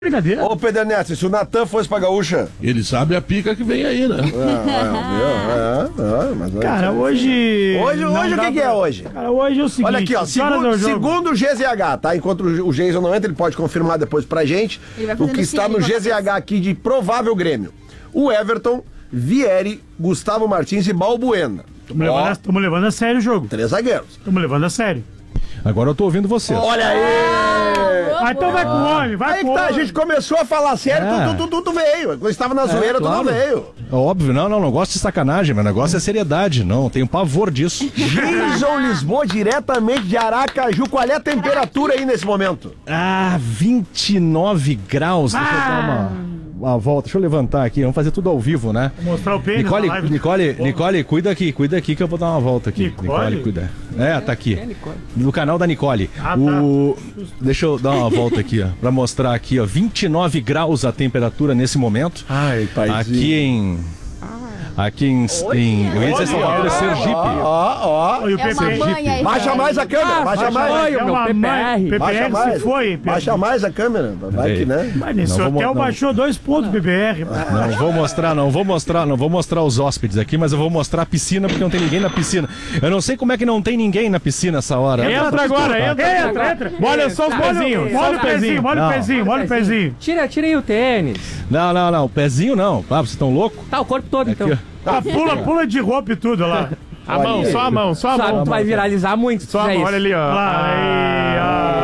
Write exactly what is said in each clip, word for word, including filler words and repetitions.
Brincadeira. Ô, Pedernete, se o Natan fosse pra Gaúcha... Ele sabe a pica que vem aí, né? É, é, é, é, mas Cara, hoje... Hoje, hoje o que, que é hoje? Cara, hoje é o seguinte... Olha aqui, ó, segundo, segundo o G Z H, tá? Enquanto o Geison não entra, ele pode confirmar depois pra gente o que está no G Z H aqui de provável Grêmio. O Everton, Vieri, Gustavo Martins e Balbuena. Estamos levando, levando a sério o jogo. Três zagueiros. Estamos levando a sério. Agora eu tô ouvindo você. Olha aí! Ah, então vai com o homem, vai Aí com o tá, a homem. gente começou a falar sério, É. tu, tu, tu, tu veio. Quando estava na zoeira, tu claro. não veio. Óbvio, não, não, não gosto de sacanagem, meu negócio é seriedade, não, tenho pavor disso. Geison Lisboa, diretamente de Aracaju. Qual é a temperatura aí nesse momento? Ah, vinte e nove graus. Deixa eu dar uma, uma volta, deixa eu levantar aqui, vamos fazer tudo ao vivo, né? Vou mostrar o pênis Nicole, na live. Nicole, Nicole, cuida aqui, cuida aqui que eu vou dar uma volta aqui. Nicole? cuida. É, tá aqui. No canal da Nicole. Ah, o... Deixa eu dar uma volta aqui, ó, pra mostrar aqui, ó, vinte e nove graus a temperatura nesse momento. Ai, paizinho. Aqui em... Aqui em... em eu ia dizer Salvador, é Sergipe. Ó, ó. Olha o É uma P P R. manha aí. Baixa mais a câmera, baixa mais. É meu uma P P R. mãe. P P Baixa R mais. se foi. Baixa mais a câmera. Vai Ei. que, né? Mas nesse Não, hotel vamos- não. baixou dois pontos P P R. Não vou mostrar, não vou mostrar, não vou mostrar os hóspedes aqui, mas eu vou mostrar a piscina porque não tem ninguém na piscina. Eu não sei como é que não tem ninguém na piscina essa hora. Entra agora, entra. Entra, entra. Molha só os pezinhos. Molha o pezinho, molha o Não. pezinho, molha o pezinho. Tira, tira aí o tênis. Não, não, não, pezinho não. Ah, vocês estão loucos? Tá, o corpo todo então. Aqui, Ah, pula, pula de roupa e tudo lá. A mão, só a mão, só a Sabe, mão. tu vai viralizar muito. Só a mão, olha ali, ó. Lá, aí,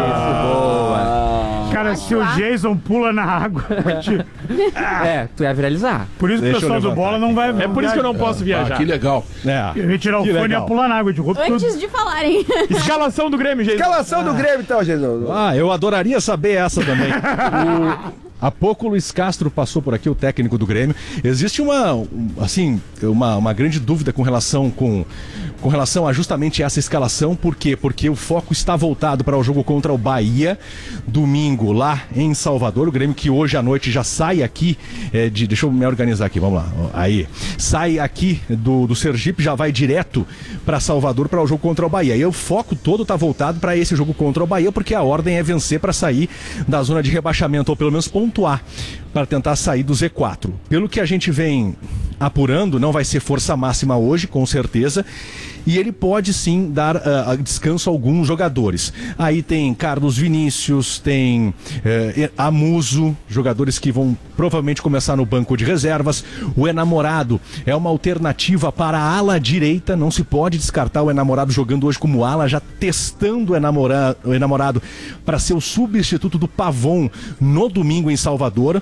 ó. Cara, se o lá. Jason pula na água. É, tu ia viralizar. Por isso que o Deixa eu pessoal do levantar bola não vai. É por isso que eu não posso Ah, viajar. que legal. É. Eu ia tirar o Que fone e ia legal. pular na água de roupa. tudo. Antes de falarem. Escalação do Grêmio, gente. Escalação do Grêmio, então, Jesus. Ah, eu adoraria saber essa também. O- Há pouco o Luiz Castro passou por aqui, o técnico do Grêmio. Existe uma, um, assim, uma, uma grande dúvida com relação, com, com relação a justamente essa escalação. Por quê? Porque o foco está voltado para o jogo contra o Bahia, domingo lá em Salvador. O Grêmio que hoje à noite já sai aqui, é, de, deixa eu me organizar aqui, vamos lá. Ó, aí, sai aqui do, do Sergipe, já vai direto para Salvador para o jogo contra o Bahia. E o foco todo está voltado para esse jogo contra o Bahia, porque a ordem é vencer para sair da zona de rebaixamento, ou pelo menos pontuar para tentar sair do Z quatro. Pelo que a gente vem apurando, não vai ser força máxima hoje, com certeza, e ele pode sim dar uh, descanso a alguns jogadores. Aí tem Carlos Vinícius, tem uh, Amuso, jogadores que vão provavelmente começar no banco de reservas. O Enamorado é uma alternativa para a ala direita, não se pode descartar o Enamorado jogando hoje como ala, já testando o Enamorado, o enamorado para ser o substituto do Pavon no domingo em Salvador.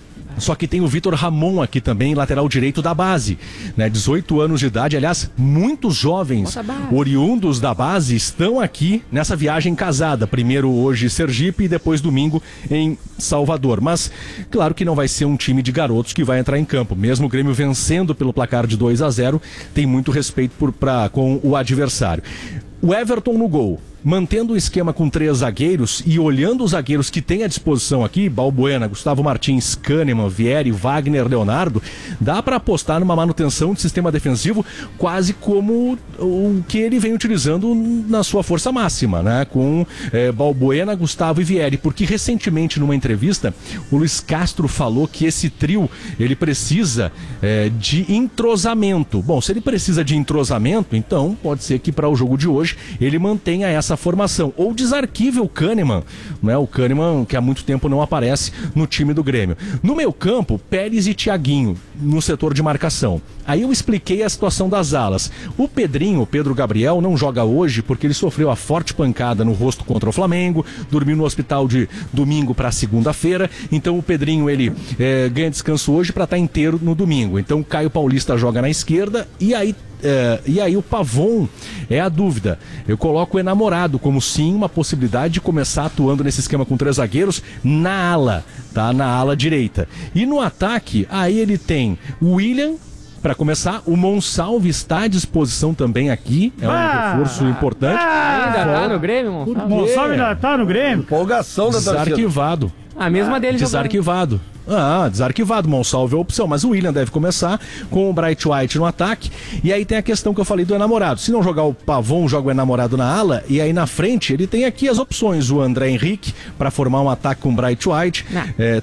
Só que tem o Vitor Ramon aqui também, lateral direito da base, né? dezoito anos de idade, aliás, muitos jovens oriundos da base estão aqui nessa viagem casada. Primeiro hoje Sergipe e depois domingo em Salvador. Mas claro que não vai ser um time de garotos que vai entrar em campo. Mesmo o Grêmio vencendo pelo placar de dois a zero, tem muito respeito por, pra, com o adversário. O Everton no gol, mantendo o esquema com três zagueiros e olhando os zagueiros que tem à disposição aqui, Balbuena, Gustavo Martins, Kahneman, Vieri, Wagner, Leonardo, dá para apostar numa manutenção de sistema defensivo quase como o que ele vem utilizando na sua força máxima, né? Com é, Balbuena, Gustavo e Vieri, porque recentemente numa entrevista o Luiz Castro falou que esse trio ele precisa é, de entrosamento. Bom, se ele precisa de entrosamento, então pode ser que para o jogo de hoje ele mantenha essa formação, ou desarquive o Kahneman, né? O Kahneman que há muito tempo não aparece no time do Grêmio. No meio campo, Pérez e Thiaguinho no setor de marcação. Aí eu expliquei a situação das alas. O Pedrinho, o Pedro Gabriel, não joga hoje porque ele sofreu a forte pancada no rosto contra o Flamengo, dormiu no hospital de domingo para segunda-feira, então o Pedrinho ele é, ganha descanso hoje para estar inteiro no domingo. Então o Caio Paulista joga na esquerda e aí É, e aí o Pavon é a dúvida. Eu coloco o Enamorado como sim uma possibilidade de começar atuando nesse esquema com três zagueiros na ala, tá? Na ala direita. E no ataque, aí ele tem o William, para começar, o Monsalve está à disposição também aqui, é um Ah, reforço importante. Ainda tá no Grêmio, Monsalve? Monsalve ainda tá no Grêmio? Empolgação da torcida. Desarquivado. A mesma dele jogando. Desarquivado. Ah, desarquivado, Monsalve é a opção, mas o William deve começar com o Bright White no ataque, e aí tem a questão que eu falei do Enamorado, se não jogar o Pavon, joga o Enamorado na ala, e aí na frente ele tem aqui as opções, o André Henrique para formar um ataque com o Bright White, é,